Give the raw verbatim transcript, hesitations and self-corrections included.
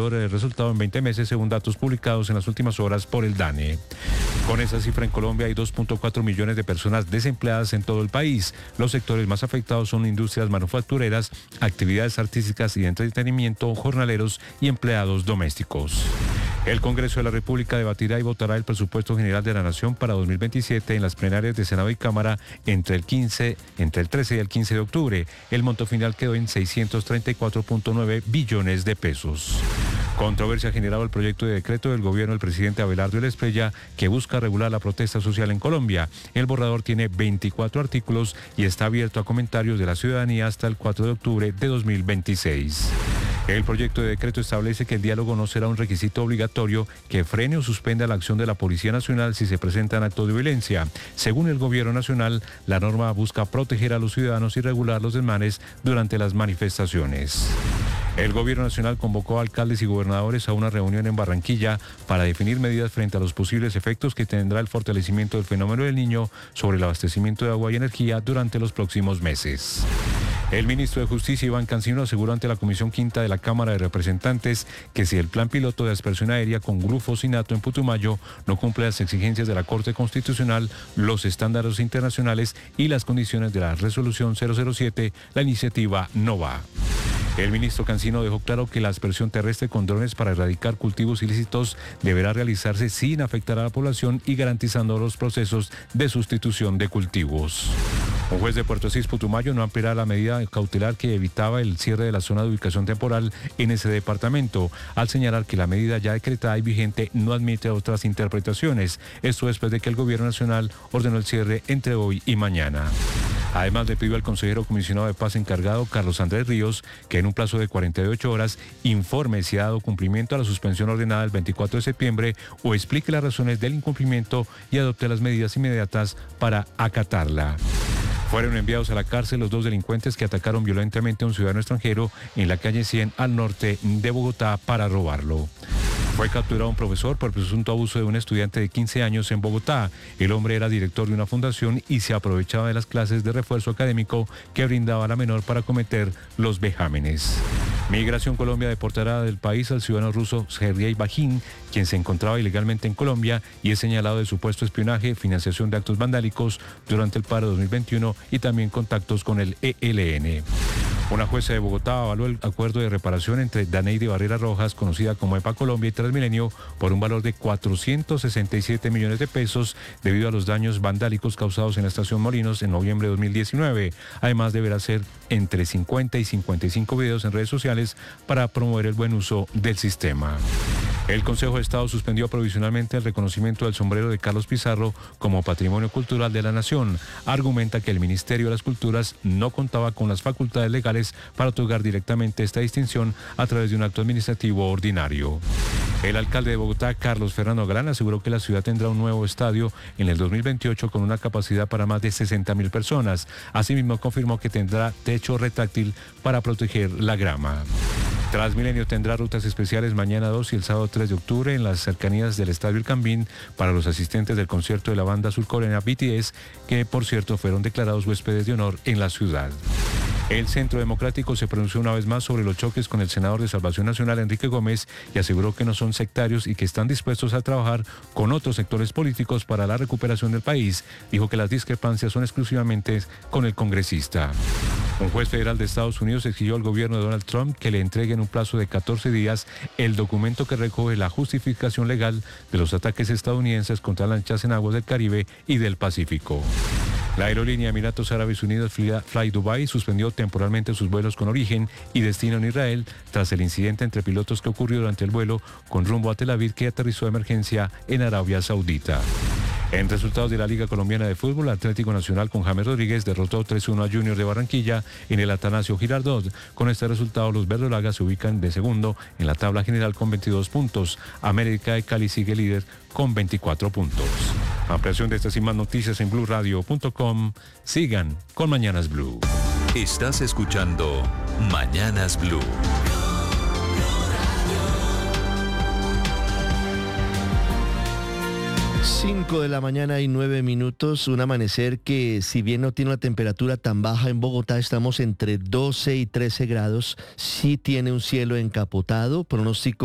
mayor eh, resultado en veinte meses, según datos publicados en las últimas horas por el DANE. Con esa cifra, en Colombia hay dos punto cuatro millones de personas desempleadas en todo el país. Los sectores más afectados son industrias manufactureras, actividades artísticas y de entretenimiento, jornaleros y empleados domésticos. El Congreso de la República debatirá y votará el presupuesto general de la Nación para dos mil veintisiete en las plenarias de Senado y Cámara entre el quince, entre el trece y el quince de octubre. El monto final quedó en seiscientos treinta y cuatro punto nueve billones de pesos. Controversia ha generado el proyecto de decreto del gobierno del presidente Abelardo Esprella, que busca regular la protesta social en Colombia. El borrador tiene veinticuatro artículos y está abierto a comentarios de la ciudadanía hasta el cuatro de octubre de dos mil veintiséis. El proyecto de decreto establece que el diálogo no será un requisito obligatorio que frene o suspenda la acción de la Policía Nacional si se presentan actos de violencia. Según el gobierno nacional, la norma busca proteger a los ciudadanos y regular los desmanes durante las manifestaciones. El gobierno nacional convocó a alcaldes y gobernadores a una reunión en Barranquilla para definir medidas frente a los posibles efectos que tendrá el fortalecimiento del fenómeno del Niño sobre el abastecimiento de agua y energía durante los próximos meses. El ministro de Justicia, Iván Cancino, aseguró ante la Comisión Quinta de la Cámara de Representantes que si el plan piloto de aspersión aérea con glufosinato en Putumayo no cumple las exigencias de la Corte Constitucional, los estándares internacionales y las condiciones de la resolución cero cero siete, la iniciativa no va. El ministro Cancino dejó claro que la aspersión terrestre con drones para erradicar cultivos ilícitos deberá realizarse sin afectar a la población y garantizando los procesos de sustitución de cultivos. Un juez de Puerto Asís, Putumayo, no ampliará la medida cautelar que evitaba el cierre de la zona de ubicación temporal en ese departamento, al señalar que la medida ya decretada y vigente no admite otras interpretaciones. Esto después de que el gobierno nacional ordenó el cierre entre hoy y mañana. Además, le pidió al consejero comisionado de paz encargado, Carlos Andrés Ríos, que en un plazo de cuarenta y ocho horas informe si ha dado cumplimiento a la suspensión ordenada el veinticuatro de septiembre o explique las razones del incumplimiento y adopte las medidas inmediatas para acatarla. Fueron enviados a la cárcel los dos delincuentes que atacaron violentamente a un ciudadano extranjero en la calle cien al norte de Bogotá para robarlo. Fue capturado un profesor por presunto abuso de un estudiante de quince años en Bogotá. El hombre era director de una fundación y se aprovechaba de las clases de refuerzo académico que brindaba a la menor para cometer los vejámenes. Migración Colombia deportará del país al ciudadano ruso Sergei Bajín, quien se encontraba ilegalmente en Colombia y es señalado de supuesto espionaje, financiación de actos vandálicos durante el paro dos mil veintiuno y también contactos con el E L N. Una jueza de Bogotá avaló el acuerdo de reparación entre Daneide Barrera Rojas, conocida como EPA Colombia, y Transmilenio por un valor de cuatrocientos sesenta y siete millones de pesos debido a los daños vandálicos causados en la estación Molinos en noviembre de dos mil diecinueve. Además, deberá hacer entre cincuenta y cincuenta y cinco videos en redes sociales para promover el buen uso del sistema. El Consejo de Estado suspendió provisionalmente el reconocimiento del sombrero de Carlos Pizarro como Patrimonio Cultural de la Nación. Argumenta que el Ministerio de las Culturas no contaba con las facultades legales para otorgar directamente esta distinción a través de un acto administrativo ordinario. El alcalde de Bogotá, Carlos Fernando Galán, aseguró que la ciudad tendrá un nuevo estadio en el dos mil veintiocho con una capacidad para más de sesenta mil personas. Asimismo, confirmó que tendrá techo retráctil para proteger la grama. Transmilenio tendrá rutas especiales mañana dos y el sábado tres de octubre en las cercanías del Estadio El Campín para los asistentes del concierto de la banda surcoreana B T S, que por cierto fueron declarados huéspedes de honor en la ciudad. El Centro Democrático se pronunció una vez más sobre los choques con el senador de Salvación Nacional, Enrique Gómez, y aseguró que no son sectarios y que están dispuestos a trabajar con otros sectores políticos para la recuperación del país. Dijo que las discrepancias son exclusivamente con el congresista. Un juez federal de Estados Unidos exigió al gobierno de Donald Trump que le entregue en un plazo de catorce días el documento que recoge la justificación legal de los ataques estadounidenses contra lanchas en aguas del Caribe y del Pacífico. La aerolínea Emiratos Árabes Unidos Fly Dubai suspendió temporalmente sus vuelos con origen y destino en Israel tras el incidente entre pilotos que ocurrió durante el vuelo con rumbo a Tel Aviv, que aterrizó de emergencia en Arabia Saudita. En resultados de la Liga Colombiana de Fútbol, Atlético Nacional con James Rodríguez derrotó tres uno a Junior de Barranquilla en el Atanasio Girardot. Con este resultado, los verdolagas se ubican de segundo en la tabla general con veintidós puntos. América de Cali sigue líder con veinticuatro puntos. Ampliación de estas y más noticias en blue radio punto com. Sigan con Mañanas Blue. Estás escuchando Mañanas Blue. cinco de la mañana y nueve minutos, un amanecer que si bien no tiene una temperatura tan baja en Bogotá, estamos entre doce y trece grados, sí tiene un cielo encapotado, pronóstico